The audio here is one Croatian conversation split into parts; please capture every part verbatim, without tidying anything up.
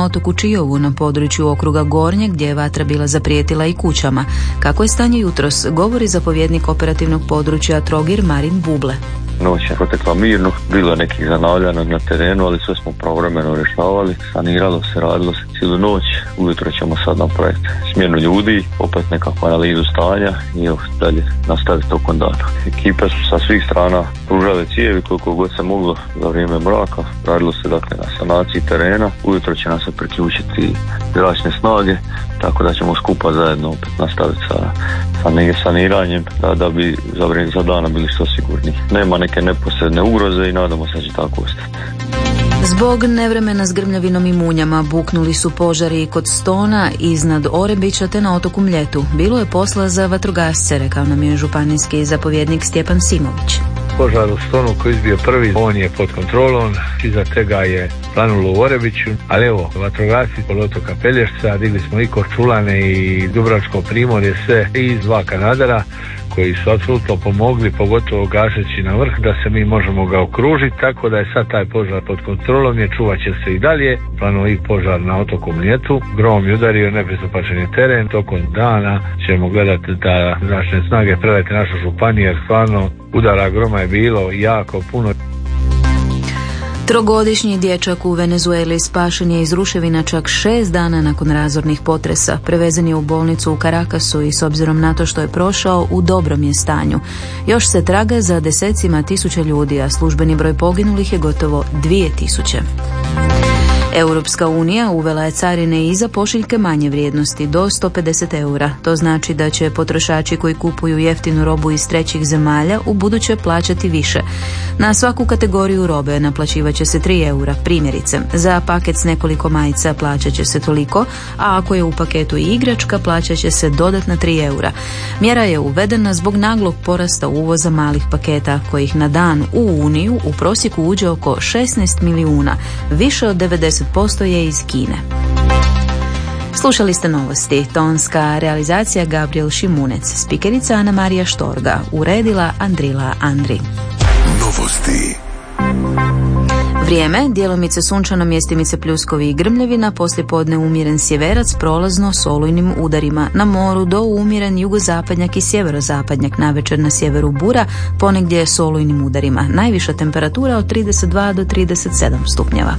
otoku Čijovu na području okruga Gornje gdje je vatra bila zaprijetila i kućama. Kako je stanje jutros, govori zapovjednik operativnog područja Trogir Marin Buble. Noć je protekla mirno, bilo je nekih zanavljanja na terenu, ali sve smo pravovremeno rješavali, saniralo se, radilo se cijelu noć. Ujutro ćemo sad napraviti smjenu ljudi, opet nekakvu analizu stanja i evo dalje nastaviti tokom dana. Ekipe su sa svih strana pružale cijevi koliko god se moglo za vrijeme mraka, radilo se dakle na sanaciji terena. Ujutro će nam se priključiti zračne snage, tako da ćemo skupa zajedno opet nastaviti sa, sa saniranjem da, da bi za vrijeme za dana bili što sigurni. Nema neke neposredne ugroze i nadamo se da će tako ostati. Zbog nevremena s grmljavinom i munjama buknuli su požari kod Stona, iznad Orebića te na otoku Mljetu. Bilo je posla za vatrogasce, rekao nam je županijski zapovjednik Stjepan Simović. Požar u Stonu koji izbio prvi, on je pod kontrolom, iza tega je planulo u Orebiću, ali evo, vatrogasci kod otoka Pelješca, digli smo i Korčulane i Dubrovačko primorje, sve i iz dva kanadera koji su apsolutno pomogli, pogotovo gašeći na vrh, da se mi možemo ga okružiti, tako da je sad taj požar pod kontrolom, je čuvat će se i dalje. Plano i požar na otoku Mljetu, grom je udario nepristupačan je teren, tokom dana ćemo gledati da zračne snage prelete našu županiju, jer stvarno udara groma je bilo jako puno. Trogodišnji dječak u Venezueli spašen je iz ruševina čak šest dana nakon razornih potresa. Prevezen je u bolnicu u Caracasu i s obzirom na to što je prošao, u dobrom je stanju. Još se traga za desecima tisuća ljudi, a službeni broj poginulih je gotovo dvije tisuće. Europska unija uvela je carine i za pošiljke manje vrijednosti do sto pedeset eura. To znači da će potrošači koji kupuju jeftinu robu iz trećih zemalja u buduće plaćati više. Na svaku kategoriju robe naplaćivat će se tri eura. Primjerice, za paket s nekoliko majica plaćat će se toliko, a ako je u paketu i igračka plaćat će se dodatna tri eura. Mjera je uvedena zbog naglog porasta uvoza malih paketa, kojih na dan u Uniju u prosjeku uđe oko šesnaest milijuna, više od devedeset posto je iz Kine. Slušali ste novosti. Tonska realizacija Gabriel Šimunec, spikerica Ana Marija Štorga, uredila Andrila Andri. Novosti. Vrijeme, djelomice sunčano, mjestimice pljuskovi i grmljavina, poslijepodne umjeren sjeverac, prolazno s olujnim udarima. Na moru do umjeren jugozapadnjak i sjeverozapadnjak, navečer na sjeveru bura, ponegdje s olujnim udarima. Najviša temperatura od trideset dva do trideset sedam stupnjeva.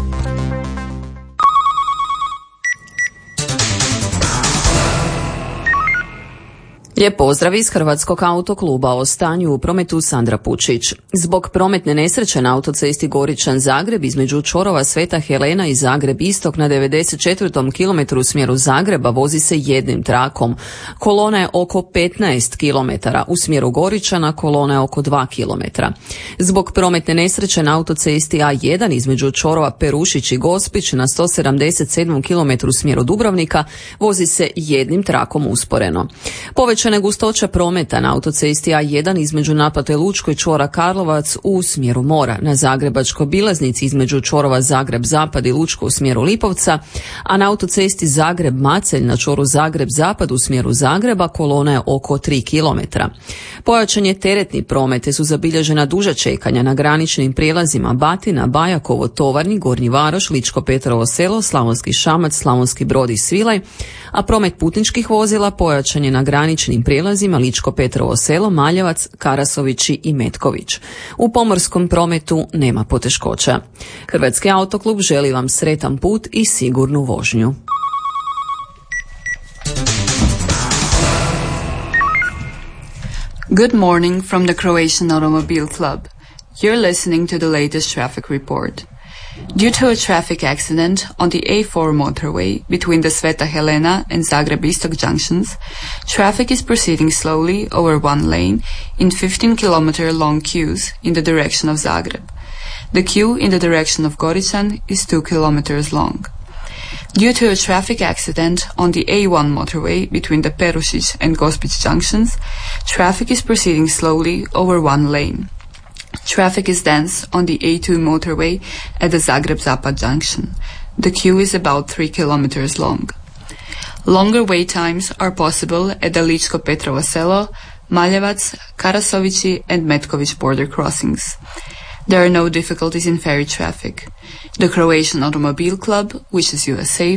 Lijep pozdrav iz Hrvatskog autokluba, o stanju u prometu Sandra Pučić. Zbog prometne nesreće na autocesti Goričan-Zagreb između čvorova Sveta Helena i Zagreb-Istok na devedeset četvrtom kilometru u smjeru Zagreba vozi se jednim trakom. Kolona je oko petnaest kilometara, u smjeru Goričana kolona je oko dva kilometra. Zbog prometne nesreće na autocesti A jedan između čvorova Perušić i Gospić na sto sedamdeset sedmom kilometru u smjeru Dubrovnika vozi se jednim trakom usporeno. Povećana gustoća prometa na autocesti A jedan između naplate Lučko i čvora Karlovac u smjeru mora, na zagrebačkoj bilaznici između čvorova Zagreb-Zapad i Lučko u smjeru Lipovca, a na autocesti Zagreb-Macelj na čvoru Zagreb-Zapad u smjeru Zagreba kolona je oko tri kilometra. Pojačan je teretni promet te su zabilježena duža čekanja na graničnim prijelazima Batina, Bajakovo, Tovarni, Gornji Varoš, Ličko-Petrovo Selo, Slavonski Šamac, Slavonski Brod i Svilaj, a promet putničkih vozila pojačan je na graničnim prijelazima Ličko-Petrovo Selo, Maljevac, Karasovići i Metković. U pomorskom prometu nema poteškoća. Hrvatski autoklub želi vam sretan put i sigurnu vožnju. Good morning from the Croatian Automobile Club. You're listening to the latest traffic report. Due to a traffic accident on the A four motorway between the Sveta Helena and Zagreb-Istok junctions, traffic is proceeding slowly over one lane in fifteen kilometer long queues in the direction of Zagreb. The queue in the direction of Goričan is two kilometers long. Due to a traffic accident on the A one motorway between the Perušić and Gospić junctions, traffic is proceeding slowly over one lane. Traffic is dense on the A two motorway at the Zagreb-Zapad junction. The queue is about three kilometers long. Longer wait times are possible at the Ličko-Petrovo Selo, Maljevac, Karasovići and Metković border crossings. There are no difficulties in ferry traffic. The Croatian Automobile Club wishes you a safe